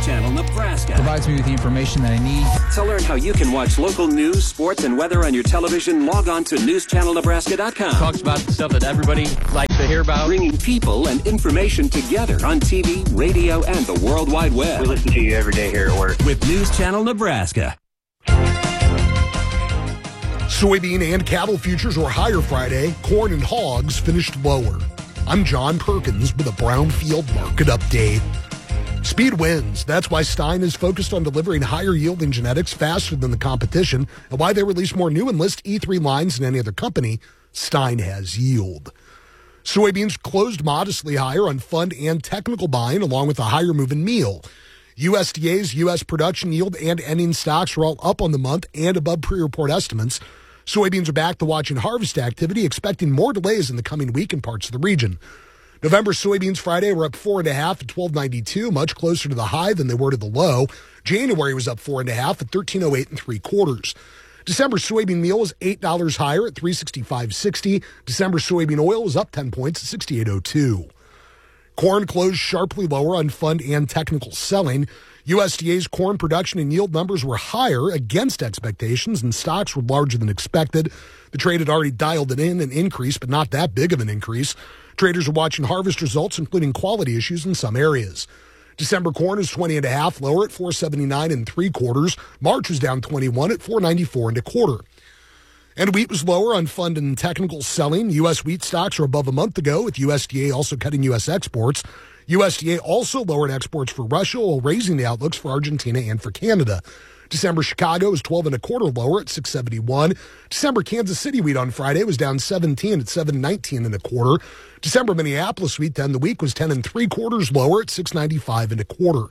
Channel Nebraska. Provides me with the information that I need. To learn how you can watch local news, sports, and weather on your television, log on to newschannelnebraska.com. Talks about the stuff that everybody likes to hear about. Bringing people and information together on TV, radio, and the World Wide Web. We listen to you every day here at work. With News Channel Nebraska. Soybean and cattle futures were higher Friday. Corn and hogs finished lower. I'm John Perkins with a Brownfield Market Update. Speed wins. That's why Stein is focused on delivering higher yielding genetics faster than the competition, and why they release more new Enlist E3 lines than any other company. Stein has yield. Soybeans closed modestly higher on fund and technical buying, along with a higher move in meal. USDA's U.S. production yield and ending stocks were all up on the month and above pre-report estimates. Soybeans are back to watching harvest activity, expecting more delays in the coming week in parts of the region. November soybeans Friday were up 4.5 at $12.92, much closer to the high than they were to the low. January was up 4.5 at $13.08 3/4. December soybean meal was $8 higher at $365.60. December soybean oil was up 10 points at $68.02. Corn closed sharply lower on fund and technical selling. USDA's corn production and yield numbers were higher against expectations, and stocks were larger than expected. The trade had already dialed it in an increase, but not that big of an increase. Traders are watching harvest results, including quality issues in some areas. December corn is 20.5 lower at $479 3/4. March was down 21 at $494 1/4. And wheat was lower on fund and technical selling. U.S. wheat stocks are above a month ago, with USDA also cutting U.S. exports. USDA also lowered exports for Russia while raising the outlooks for Argentina and for Canada. December Chicago was 12 1/4 lower at $671. December Kansas City wheat on Friday was down 17 at $719 1/4. December Minneapolis wheat to end the week was 10 3/4 lower at $695 1/4.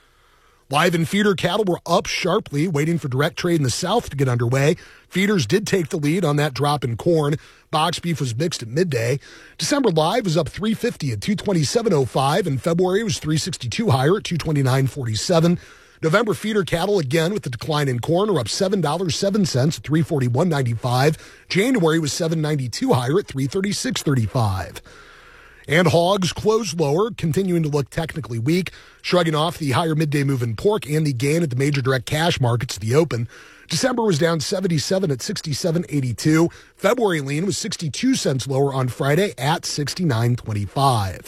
Live and feeder cattle were up sharply, waiting for direct trade in the South to get underway. Feeders did take the lead on that drop in corn. Box beef was mixed at midday. December live was up $3.50 at $227.05, and February was $3.62 higher at $229.47. November feeder cattle, again with the decline in corn, are up $7.07 at $341.95. January was $7.92 higher at $336.35. And hogs closed lower, continuing to look technically weak, shrugging off the higher midday move in pork and the gain at the major direct cash markets at the open. December was down 77 at $67.82. February lean was 62 cents lower on Friday at $69.25.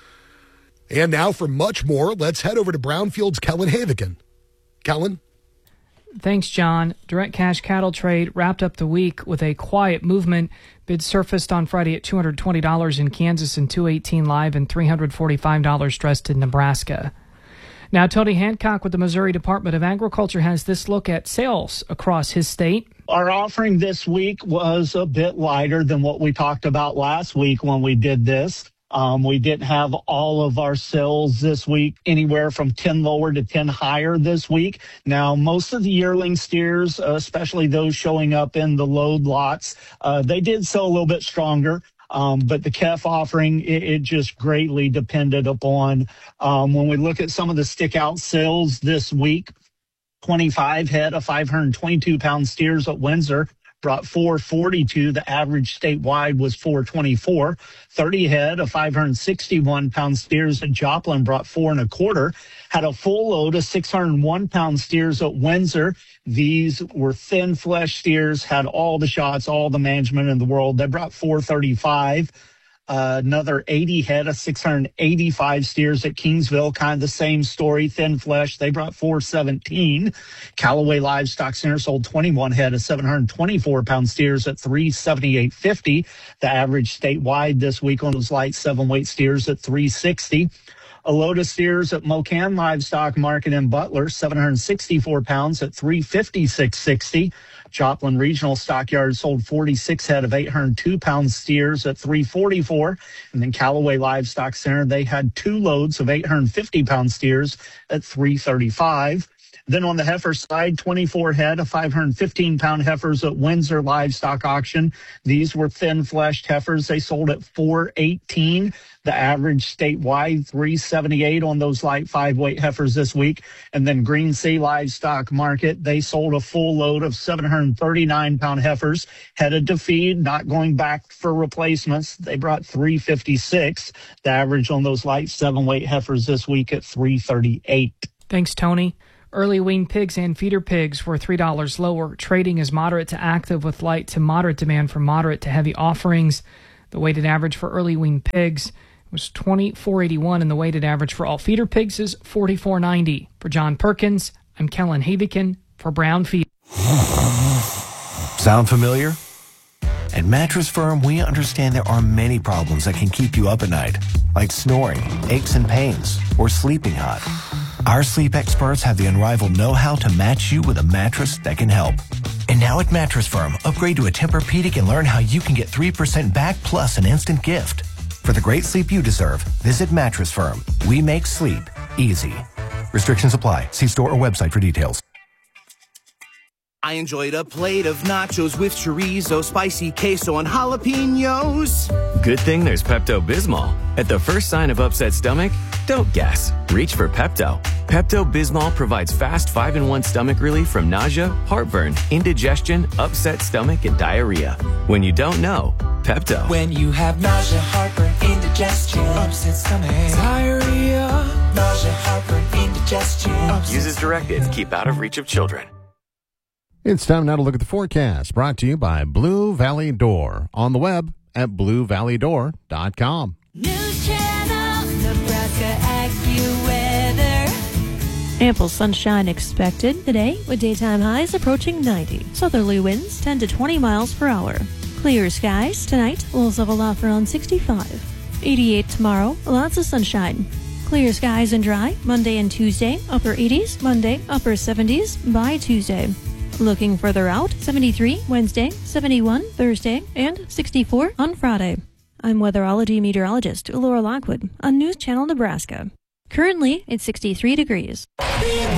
And now for much more, let's head over to Brownfield's Kellen Havigan. Kellen? Thanks, John. Direct cash cattle trade wrapped up the week with a quiet movement. Bids surfaced on Friday at $220 in Kansas and $218 live and $345 dressed in Nebraska. Now, Tony Hancock with the Missouri Department of Agriculture has this look at sales across his state. Our offering this week was a bit lighter than what we talked about last week when we did this. We didn't have all of our sales this week, anywhere from 10 lower to 10 higher this week. Now, most of the yearling steers, especially those showing up in the load lots, they did sell a little bit stronger. But the calf offering, it just greatly depended upon when we look at some of the stick-out sales this week. 25 head of 522-pound steers at Windsor brought 442. The average statewide was 424. 30 head of 561-pound steers at Joplin brought 4 1/4. Had a full load of 601-pound steers at Windsor. These were thin flesh steers, had all the shots, all the management in the world. They brought 435. Another 80 head of 685 steers at Kingsville, kind of the same story, thin flesh. They brought 417. Callaway Livestock Center sold 21 head of 724-pound steers at 378.50. The average statewide this week on those light 7-weight steers at 360. A load of steers at Mocan Livestock Market in Butler, 764 pounds at 356.60. Joplin Regional Stockyard sold 46 head of 802-pound steers at 344. And then Callaway Livestock Center, they had 2 loads of 850-pound steers at 335. Then on the heifer side, 24 head of 515-pound heifers at Windsor Livestock Auction. These were thin-fleshed heifers. They sold at 418. The average statewide, 378 on those light 5-weight heifers this week. And then Green Sea Livestock Market, they sold a full load of 739-pound heifers, headed to feed, not going back for replacements. They brought 356. The average on those light 7-weight heifers this week at 338. Thanks, Tony. Early wean pigs and feeder pigs were $3 lower. Trading is moderate to active with light to moderate demand for moderate to heavy offerings. The weighted average for early wean pigs was $24.81, and the weighted average for all feeder pigs is $44.90. For John Perkins, I'm Kellen Havikin for Brownfield. Sound familiar? At Mattress Firm, we understand there are many problems that can keep you up at night, like snoring, aches and pains, or sleeping hot. Our sleep experts have the unrivaled know-how to match you with a mattress that can help. And now at Mattress Firm, upgrade to a Tempur-Pedic and learn how you can get 3% back plus an instant gift. For the great sleep you deserve, visit Mattress Firm. We make sleep easy. Restrictions apply. See store or website for details. I enjoyed a plate of nachos with chorizo, spicy queso, and jalapenos. Good thing there's Pepto-Bismol. At the first sign of upset stomach, don't guess. Reach for Pepto. Pepto-Bismol provides fast 5-in-1 stomach relief from nausea, heartburn, indigestion, upset stomach, and diarrhea. When you don't know, Pepto. When you have nausea, heartburn, indigestion, upset stomach, diarrhea, nausea, heartburn, indigestion. Use as directed to keep out of reach of children. It's time now to look at the forecast, brought to you by Blue Valley Door, on the web at bluevalleydoor.com. News Channel, Nebraska AccuWeather. Ample sunshine expected today with daytime highs approaching 90. Southerly winds 10 to 20 miles per hour. Clear skies tonight, lows level off around 65. 88 tomorrow, lots of sunshine. Clear skies and dry Monday and Tuesday, upper 80s, Monday, upper 70s by Tuesday. Looking further out, 73 Wednesday, 71 Thursday, and 64 on Friday. I'm weatherology meteorologist Laura Lockwood on News Channel Nebraska. Currently, it's 63 degrees.